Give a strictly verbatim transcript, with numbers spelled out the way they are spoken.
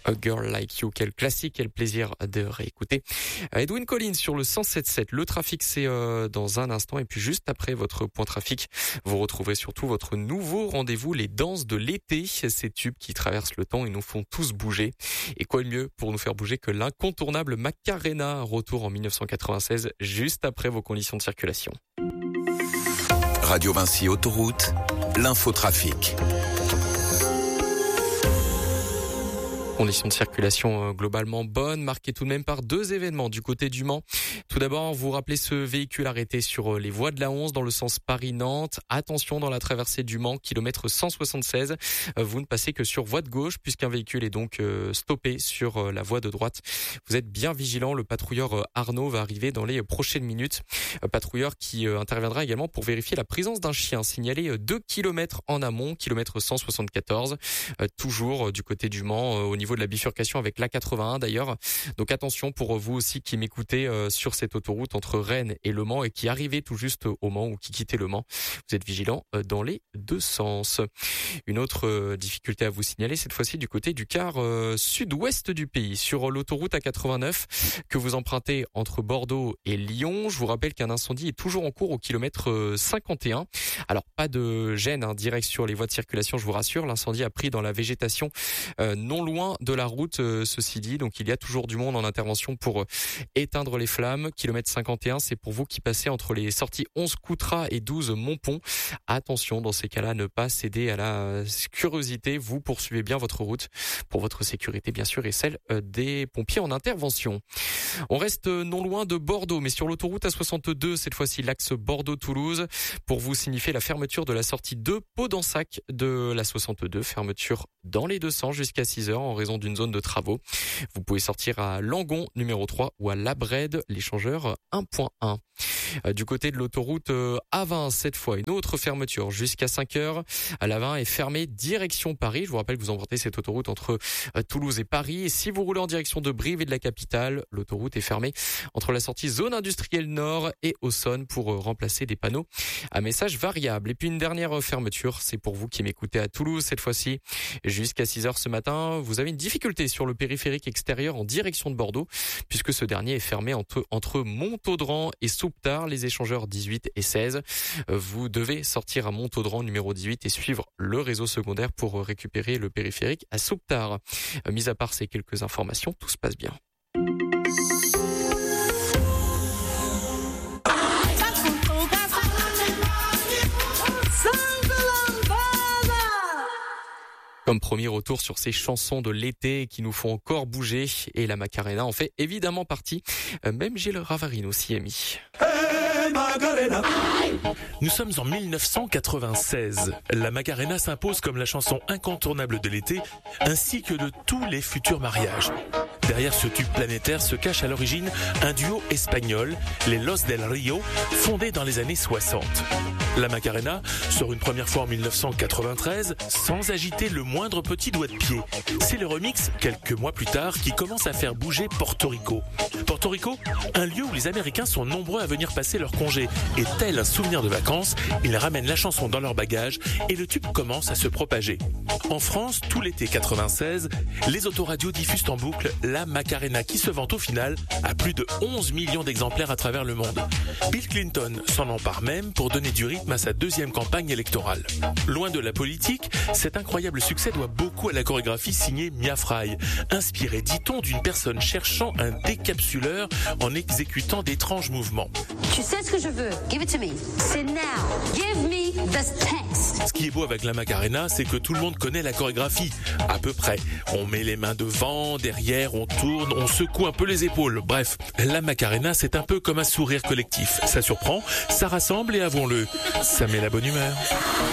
A Girl Like You, quel classique, quel plaisir de réécouter. Edwyn Collins sur le cent sept sept. Le trafic, c'est euh, dans un instant. Et puis juste après votre point trafic, vous retrouverez surtout votre nouveau rendez-vous, les danses de l'été. Ces tubes qui traversent le temps et nous font tous bouger. Et quoi de mieux pour nous faire bouger que l'incontournable Macarena, retour en dix-neuf cent quatre-vingt-seize, juste après vos conditions de circulation. Radio Vinci Autoroute, l'infotrafic. Conditions de circulation globalement bonnes, marquées tout de même par deux événements du côté du Mans. Tout d'abord, vous rappelez ce véhicule arrêté sur les voies de la onze dans le sens Paris-Nantes. Attention dans la traversée du Mans, kilomètre cent soixante-seize. Vous ne passez que sur voie de gauche puisqu'un véhicule est donc stoppé sur la voie de droite. Vous êtes bien vigilant, le patrouilleur Arnaud va arriver dans les prochaines minutes. Patrouilleur qui interviendra également pour vérifier la présence d'un chien signalé deux kilomètres en amont, kilomètre cent soixante-quatorze. Toujours du côté du Mans, au niveau niveau de la bifurcation avec l'A quatre-vingt-un d'ailleurs. Donc attention pour vous aussi qui m'écoutez euh, sur cette autoroute entre Rennes et Le Mans et qui arrivez tout juste au Mans ou qui quittez Le Mans. Vous êtes vigilants euh, dans les deux sens. Une autre euh, difficulté à vous signaler, cette fois-ci du côté du quart euh, sud-ouest du pays, sur l'autoroute A quatre-vingt-neuf que vous empruntez entre Bordeaux et Lyon. Je vous rappelle qu'un incendie est toujours en cours au kilomètre euh, cinquante et un. Alors pas de gêne hein, direct sur les voies de circulation, je vous rassure. L'incendie a pris dans la végétation euh, non loin de la route, euh, ceci dit. Donc il y a toujours du monde en intervention pour euh, éteindre les flammes. Kilomètre cinquante et un, c'est pour vous qui passez entre les sorties onze Coutras et douze Montpont. Attention dans ces cas-là, ne pas céder à la curiosité. Vous poursuivez bien votre route pour votre sécurité bien sûr et celle euh, des pompiers en intervention. On reste non loin de Bordeaux, mais sur l'autoroute A soixante-deux, cette fois-ci l'axe Bordeaux-Toulouse, pour vous signifier la fermeture de la sortie de Pau-d'Ensac de la soixante-deux. Fermeture dans les deux sens jusqu'à six heures en raison d'une zone de travaux. Vous pouvez sortir à Langon, numéro trois, ou à Labrède, l'échangeur un point un. Du côté de l'autoroute A vingt, cette fois, une autre fermeture jusqu'à cinq heures. La vingt est fermée direction Paris. Je vous rappelle que vous empruntez cette autoroute entre Toulouse et Paris. Et si vous roulez en direction de Brive et de la capitale, l'autoroute est fermée entre la sortie zone industrielle nord et Auxonne pour remplacer des panneaux à message variable. Et puis une dernière fermeture, c'est pour vous qui m'écoutez à Toulouse cette fois-ci. Jusqu'à six heures ce matin, vous avez une difficulté sur le périphérique extérieur en direction de Bordeaux, puisque ce dernier est fermé entre, entre Montaudran et Souptard, les échangeurs dix-huit et seize. Vous devez sortir à Montaudran numéro dix-huit et suivre le réseau secondaire pour récupérer le périphérique à Souptard. Mis à part ces quelques informations, tout se passe bien. Comme premier retour sur ces chansons de l'été qui nous font encore bouger, et la Macarena en fait évidemment partie. Même Gilles Ravarine aussi est mis. Nous sommes en mille neuf cent quatre-vingt-seize. La Macarena s'impose comme la chanson incontournable de l'été, ainsi que de tous les futurs mariages. Derrière ce tube planétaire se cache à l'origine un duo espagnol, les Los del Rio, fondé dans les années soixante. La Macarena sort une première fois en mille neuf cent quatre-vingt-treize sans agiter le moindre petit doigt de pied. C'est le remix, quelques mois plus tard, qui commence à faire bouger Porto Rico. Porto Rico, un lieu où les Américains sont nombreux à venir passer leurs congés. Et tel un souvenir de vacances, ils ramènent la chanson dans leur bagage et le tube commence à se propager. En France, tout l'été quatre-vingt-seize, les autoradios diffusent en boucle la Macarena qui se vend au final à plus de onze millions d'exemplaires à travers le monde. Bill Clinton s'en empare même pour donner du rythme à sa deuxième campagne électorale. Loin de la politique, cet incroyable succès doit beaucoup à la chorégraphie signée Mia Fry, inspirée, dit-on, d'une personne cherchant un décapsuleur en exécutant d'étranges mouvements. Tu sais ce que je veux, give it to me. C'est now, give me the text. Ce qui est beau avec la Macarena, c'est que tout le monde connaît la chorégraphie, à peu près. On met les mains devant, derrière, on tourne, on secoue un peu les épaules. Bref, la Macarena, c'est un peu comme un sourire collectif. Ça surprend, ça rassemble et avouons-le, ça met la bonne humeur.